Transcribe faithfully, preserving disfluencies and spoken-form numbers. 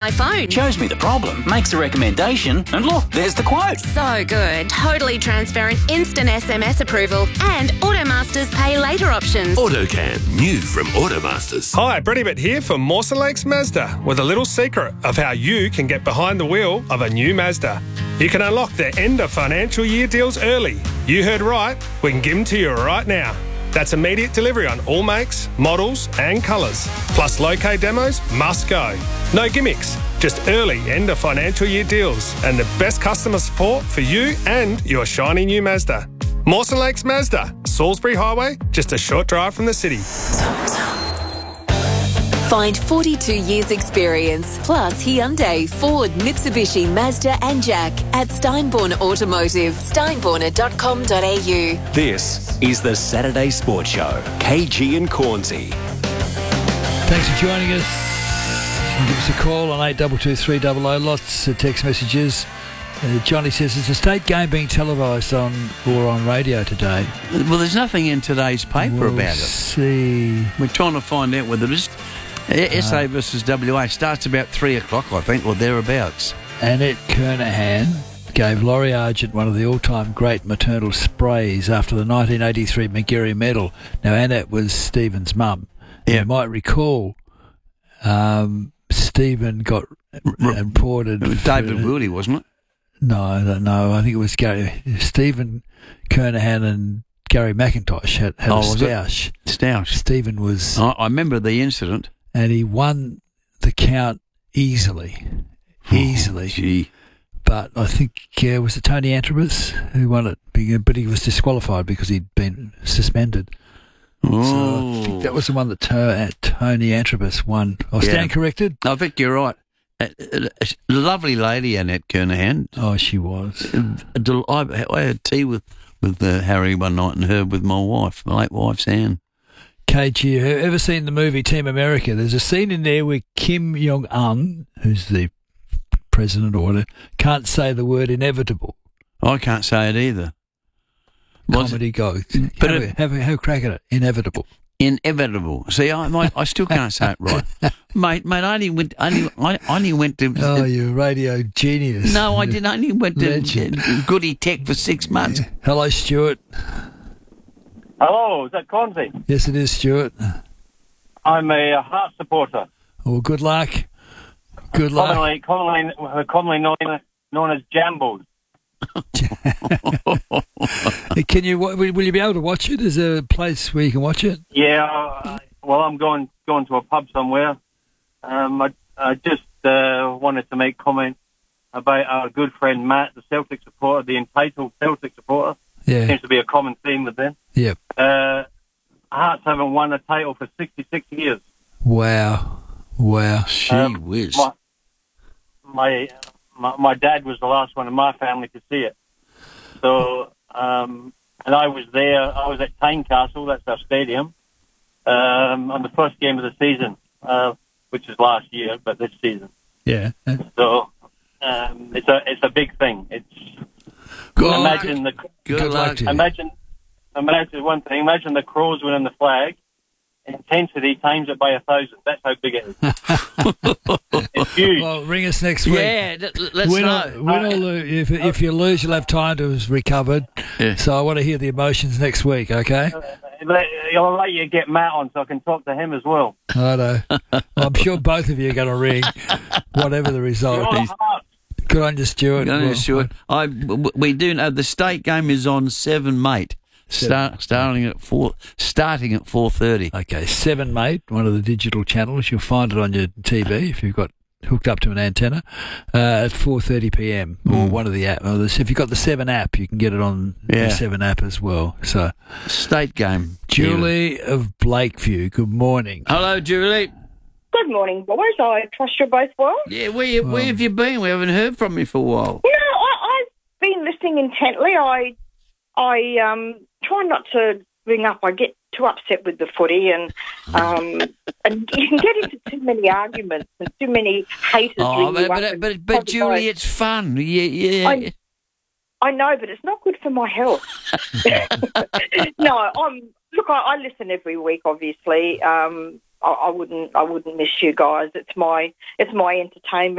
my phone. Shows me the problem, makes a recommendation, and look, there's the quote. So good. Totally transparent, instant S M S approval, and Automasters pay later options. AutoCam, new from Automasters. Hi, Brady Bit here for Mawson Lakes Mazda with a little secret of how you can get behind the wheel of a new Mazda. You can unlock their end of financial year deals early. You heard right, we can give them to you right now. That's immediate delivery on all makes, models and colours. Plus low-K demos must go. No gimmicks, just early end of financial year deals and the best customer support for you and your shiny new Mazda. Mawson Lakes Mazda, Salisbury Highway, just a short drive from the city. Find forty-two years experience, plus Hyundai, Ford, Mitsubishi, Mazda and Jack at Steinborn Automotive, steinborner dot com dot a u. This is the Saturday Sports Show. K G and Cornsey. Thanks for joining us. You can give us a call on eight two two three zero zero. Lots of text messages. Uh, Johnny says, is the state game being televised on or on radio today? Well, there's nothing in today's paper We'll about it. see. We're trying to find out whether it's S A versus W A. Starts about three o'clock, I think, or thereabouts. Annette Kernahan gave Laurie Argent one of the all-time great maternal sprays after the nineteen eighty-three McGarry Medal. Now, Annette was Stephen's mum. Yeah. You might recall um, Stephen got reported... It was David Woody, wasn't it? No, I don't know. I think it was Gary. Stephen Kernahan and Gary McIntosh had, had Oh, a was it? stoush. Stoush. Stephen was... I, I remember the incident. And he won the count easily. Easily. Oh, gee. But I think yeah, it was it Tony Antrobus who won it, but he was disqualified because he'd been suspended. Oh. So I think that was the one that to- Tony Antrobus won. I Yeah. stand corrected? I think you're right. A, a, a lovely lady, Annette Kernahan. Oh, she was. I, I had tea with, with uh, Harry one night and her with my wife, my late wife's Anne. K G, have you ever seen the movie Team America? There's a scene in there where Kim Jong-un, who's the president or whatever, can't say the word inevitable. I can't say it either. What's Comedy it? goes. But have, it- a, have, a, have a crack at it. Inevitable. Inevitable. See, I mate, I still can't say it right, mate. Mate, I only went. Only I only went to. Oh, you're a radio genius. No, I didn't. I only went to Legend. Goody Tech for six months. Hello, Stuart. Hello, is that Cornsey? Yes, it is, Stuart. I'm a Hearts supporter. Well, good luck. Good luck. Commonly, commonly, uh, commonly known, known as Jambos. Can you? Will will you be able to watch it? Is there a place where you can watch it? Yeah, uh, well, I'm going going to a pub somewhere. Um, I, I just uh, wanted to make comment about our good friend Matt, the Celtic supporter, the entitled Celtic supporter. Yeah. Seems to be a common theme with them. Yep. Uh, Hearts haven't won a title for sixty-six years. Wow. Wow. Gee Um, whiz. My, my my my dad was the last one in my family to see it. So, um, and I was there. I was at Tynecastle, that's our stadium, um, on the first game of the season, uh, which is last year, but this season. Yeah. So, um, it's a it's a big thing. It's Good imagine the Good, Good luck luck. to you. imagine imagine one thing. Imagine the Crows winning the flag. Intensity times it by a thousand. That's how big it is. It's huge. Well, ring us next week. Yeah, th- let's Win know. or, win or lose. If, if you lose, you'll have time to recover. Yeah. So I want to hear the emotions next week, okay? I'll let you get Matt on so I can talk to him as well. I know. Well, I'm sure both of you are going to ring, whatever the result. Your heart. Good on you, Stuart. Go on, Well, Stuart. I, w- we do know the state game is on seven, mate. Start, starting at four. Starting at four thirty. Okay, Seven Mate, one of the digital channels. You'll find it on your T V if you've got hooked up to an antenna uh, at four thirty p.m. or one of the app. Or this, if you've got the Seven app, you can get it on Yeah. the Seven app as well. So, State game. Julie of Blakeview, good morning. Hello, Julie. Good morning, boys. I trust you're both well. Yeah, where where have you been? We haven't heard from you for a while. No, I, I've been listening intently. I, I um, try not to ring up. I get too upset with the footy, and um, and you can get into too many arguments and too many haters. Oh, ring you but up but, and but, but probably Julie, go, it's fun. Yeah, yeah. I, I know, but it's not good for my health. No, I'm look. I, I listen every week. Obviously, um, I, I wouldn't. I wouldn't miss you guys. It's my. It's my entertainment.